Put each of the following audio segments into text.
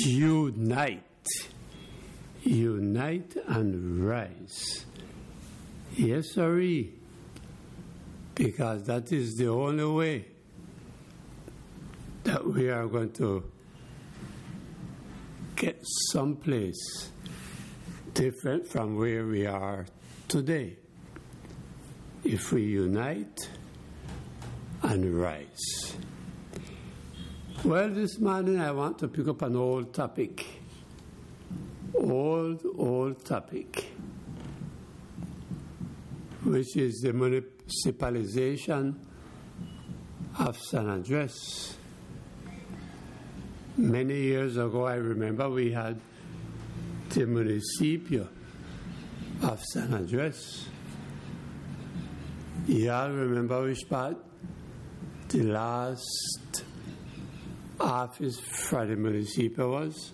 Unite. Unite and rise. Yes, sirree. Because that is the only way that we are going to get someplace different from where we are today. If we unite and rise. Well, this morning I want to pick up an old topic. Old topic. Which is the municipalization of San Andres. Many years ago, I remember we had the municipio of San Andres. Y'all remember which part? The last office for the municipio was?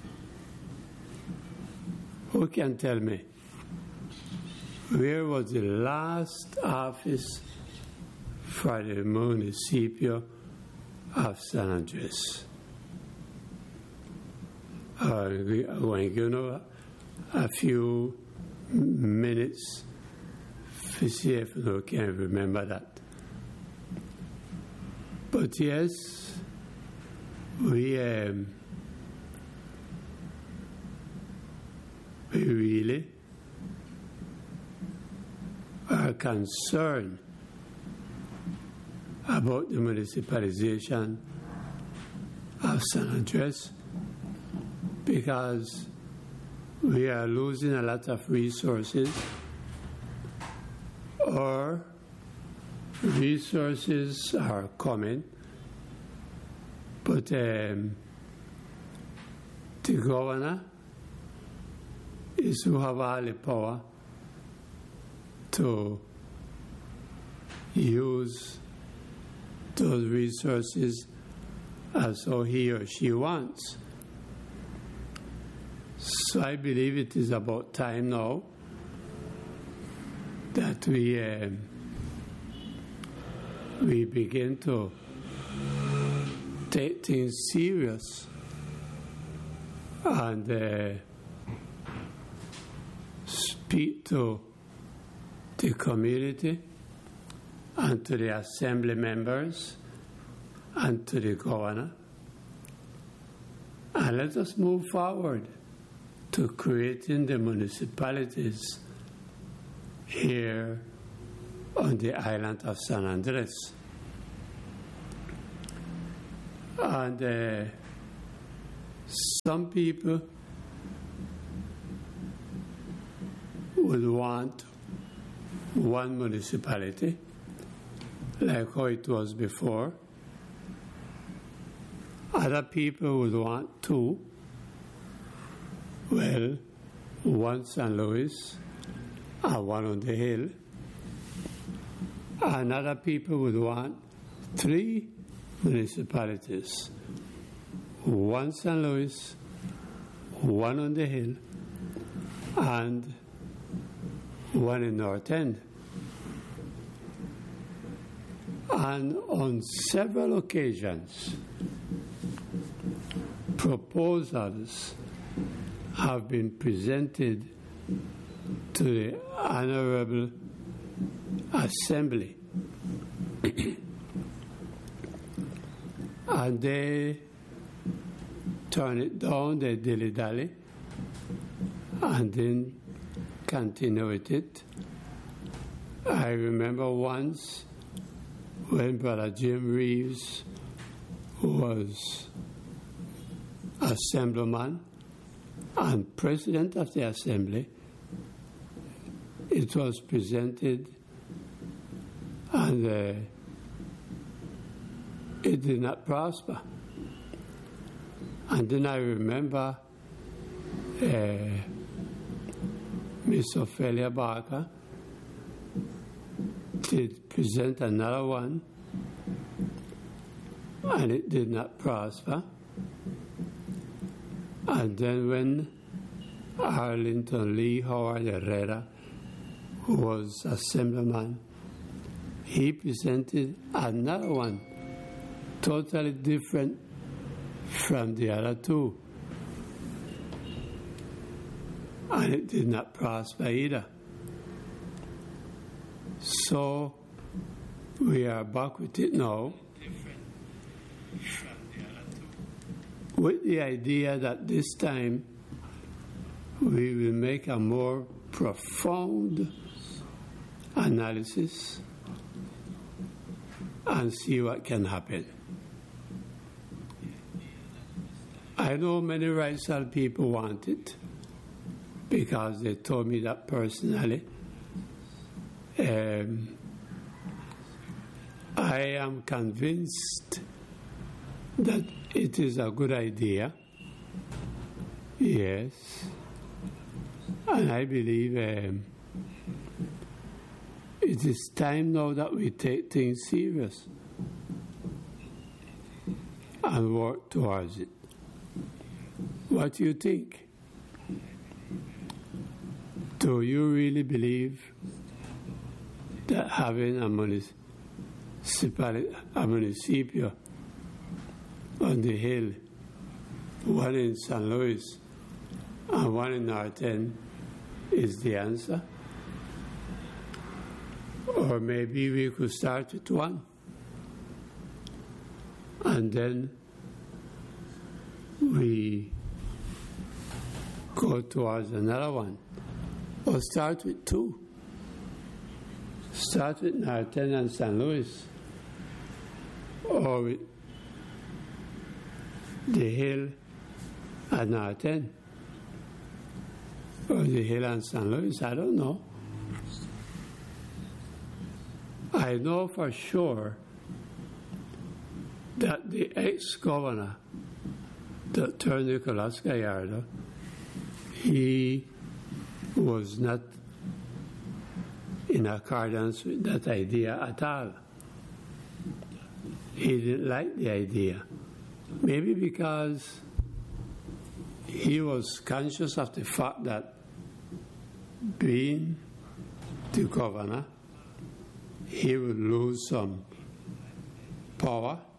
Who can tell me? Where was the last office for the municipio of San Andres? I'm going to give a few minutes to see if you can remember that. But yes, we really are concerned about the municipalization of San Andres because we are losing a lot of resources, or resources are coming, but the governor is who have all the power to use those resources as how he or she wants. So I believe it is about time now that we begin to take things serious and speak to the community and to the assembly members and to the governor. And let us move forward to creating the municipalities here on the island of San Andres. And some people would want one municipality, like how it was before. Other people would want two. Well, one San Luis and one on the hill. And other people would want three municipalities. One San Luis, one on the hill, and one in North End. And on several occasions, proposals have been presented to the Honorable Assembly. And they turn it down, they dilly-dally, and then continue with it. I remember once when Brother Jim Reeves was assemblyman and president of the assembly, it was presented and it did not prosper. And then I remember Miss Ophelia Barker did present another one, and it did not prosper. And then when Arlington Lee Howard Herrera, who was assemblyman, he presented another one, totally different from the other two. and it did not prosper either. So we are back with it now, with the idea that this time we will make a more profound analysis and see what can happen. I know many Rightsdale people want it because they told me that personally. I am convinced that it is a good idea, yes, and I believe it is time now that we take things serious and work towards it. What do you think? Do you really believe that having a municipio on the hill, one in St. Louis and one in North End, is the answer? Or maybe we could start with one and then we go towards another one, or start with two. Start with North End and St. Louis, or with the Hill and North End, or the Hill and St. Louis. I don't know. I know for sure that the ex-governor, Dr. Nicolas Gallardo, he was not in accordance with that idea at all. He didn't like the idea. Maybe because he was conscious of the fact that being the governor, he would lose some power